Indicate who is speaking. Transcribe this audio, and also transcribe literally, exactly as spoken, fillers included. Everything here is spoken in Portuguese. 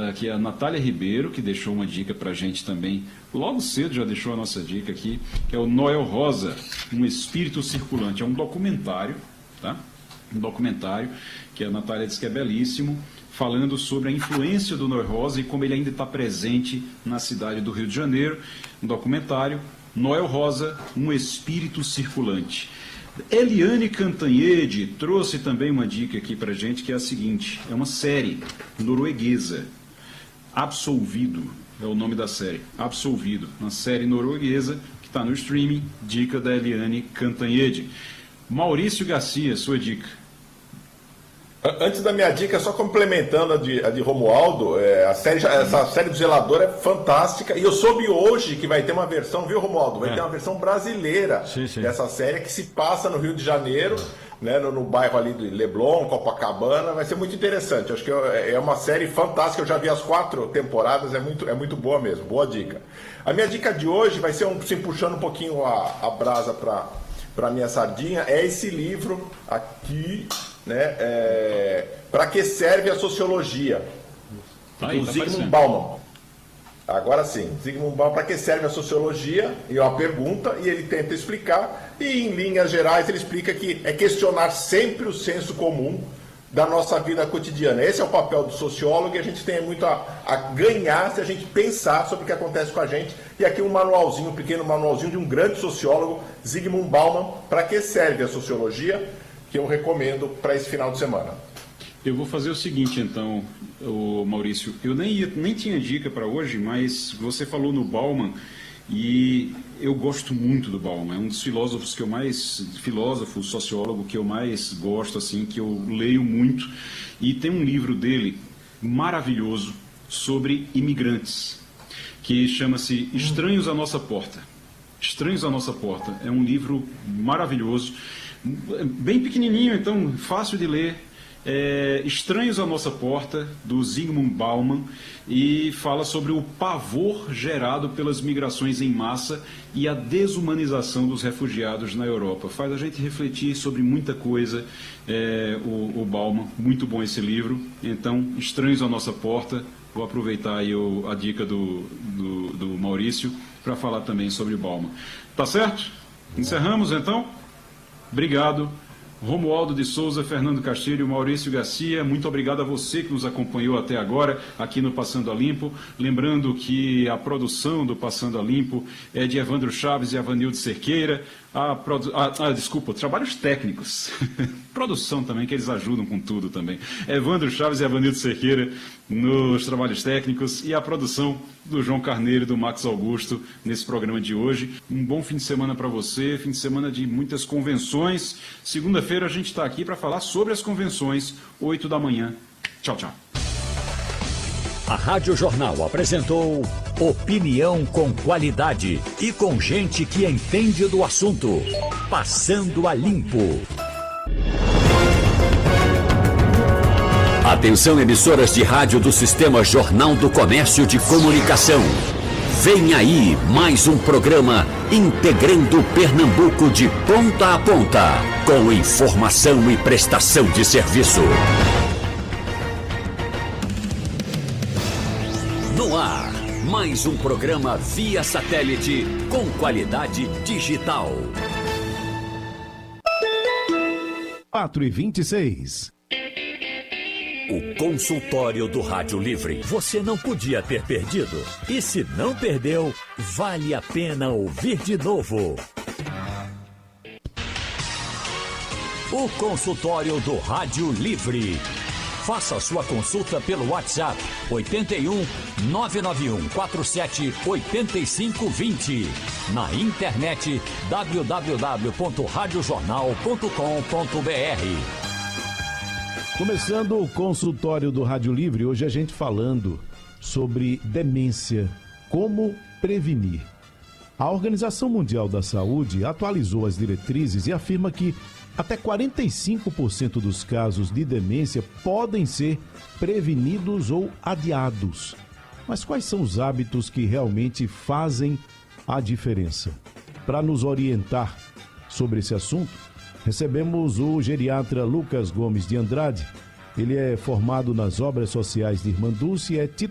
Speaker 1: que é a Natália Ribeiro, que deixou uma dica para a gente também. Logo cedo já deixou a nossa dica aqui, que é o Noel Rosa, um espírito circulante. É um documentário, tá? Um documentário que a Natália diz que é belíssimo, falando sobre a influência do Noel Rosa e como ele ainda está presente na cidade do Rio de Janeiro. Um documentário, Noel Rosa, um espírito circulante. Eliane Cantanhede trouxe também uma dica aqui para gente, que é a seguinte: é uma série norueguesa, Absolvido é o nome da série, Absolvido, uma série norueguesa que está no streaming, dica da Eliane Cantanhede. Maurício Garcia, sua dica.
Speaker 2: Antes da minha dica, só complementando a de, a de Romualdo, é, a série, essa série do Zelador é fantástica, e eu soube hoje que vai ter uma versão, viu, Romualdo? Vai é. ter uma versão brasileira sim, sim. dessa série, que se passa no Rio de Janeiro, né, no, no bairro ali de Leblon, Copacabana. Vai ser muito interessante, acho que é, é uma série fantástica, eu já vi as quatro temporadas, é muito, é muito boa mesmo, boa dica. A minha dica de hoje vai ser, um, assim, puxando um pouquinho a, a brasa para a minha sardinha, é esse livro aqui, né, é, para que serve a sociologia,
Speaker 1: aí,
Speaker 2: do
Speaker 1: tá
Speaker 2: Zygmunt
Speaker 1: aparecendo.
Speaker 2: Bauman. Agora sim, Zygmunt Bauman, para que serve a sociologia? E é uma pergunta, e ele tenta explicar, e em linhas gerais ele explica que é questionar sempre o senso comum da nossa vida cotidiana. Esse é o papel do sociólogo, e a gente tem muito a, a ganhar se a gente pensar sobre o que acontece com a gente. E aqui um manualzinho, um pequeno manualzinho de um grande sociólogo, Zygmunt Bauman, para que serve a sociologia, que eu recomendo para esse final de semana.
Speaker 1: Eu vou fazer o seguinte, então, o Maurício. Eu nem, ia, nem tinha dica para hoje, mas você falou no Bauman, e eu gosto muito do Bauman. É um dos filósofos que eu mais, filósofo, sociólogo que eu mais gosto, assim, que eu leio muito. E tem um livro dele maravilhoso sobre imigrantes, que chama-se Estranhos à Nossa Porta. Estranhos à Nossa Porta. É um livro maravilhoso, bem pequenininho, então fácil de ler. É, Estranhos à Nossa Porta, do Zygmunt Bauman, e fala sobre o pavor gerado pelas migrações em massa e a desumanização dos refugiados na Europa. Faz a gente refletir sobre muita coisa, é, o, o Bauman. Muito bom esse livro. Então, Estranhos à Nossa Porta. Vou aproveitar aí o, a dica do, do, do Maurício para falar também sobre o Bauman. Tá certo? Encerramos então? Obrigado. Romualdo de Souza, Fernando Castilho, Maurício Garcia, muito obrigado a você que nos acompanhou até agora aqui no Passando a Limpo. Lembrando que a produção do Passando a Limpo é de Evandro Chaves e Avanildo Cerqueira. A produ... ah, ah, desculpa, trabalhos técnicos. Produção também, que eles ajudam com tudo também. Evandro Chaves e Avanildo Cerqueira nos trabalhos técnicos, e a produção do João Carneiro e do Max Augusto nesse programa de hoje. Um bom fim de semana para você, fim de semana de muitas convenções. Segunda-feira a gente está aqui para falar sobre as convenções, oito da manhã. Tchau, tchau.
Speaker 3: A Rádio Jornal apresentou opinião com qualidade e com gente que entende do assunto. Passando a Limpo. Atenção, emissoras de rádio do Sistema Jornal do Comércio de Comunicação. Vem aí mais um programa integrando Pernambuco de ponta a ponta, com informação e prestação de serviço. No ar, mais um programa via satélite com qualidade digital.
Speaker 4: quatro e vinte e seis.
Speaker 3: O consultório do Rádio Livre. Você não podia ter perdido. E se não perdeu, vale a pena ouvir de novo. O consultório do Rádio Livre. Faça sua consulta pelo WhatsApp oito um nove nove um quatro sete oito cinco dois zero. Na internet w w w ponto rádio jornal ponto com ponto b r.
Speaker 4: Começando o consultório do Rádio Livre, hoje a gente falando sobre demência, como prevenir. A Organização Mundial da Saúde atualizou as diretrizes e afirma que até quarenta e cinco por cento dos casos de demência podem ser prevenidos ou adiados. Mas quais são os hábitos que realmente fazem a diferença? Para nos orientar sobre esse assunto, recebemos o geriatra Lucas Gomes de Andrade. Ele é formado nas obras sociais de Irmã Dulce e é titular